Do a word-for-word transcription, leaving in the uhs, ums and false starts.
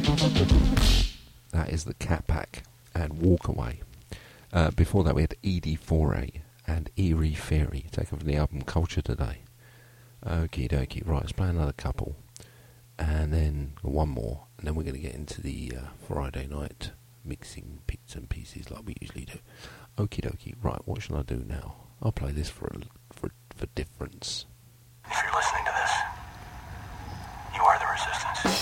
That is the Cat Pack and Walk Away. Uh, before that we had E D four A and Eerie Fairy, taken from the album Culture Today. Okie dokie, right, let's play another couple. And then one more, and then we're going to get into the uh, Friday night mixing bits and pieces like we usually do. Okie dokie, right, what shall I do now? I'll play this for, a, for, for difference. If you're listening to this, you are the resistance.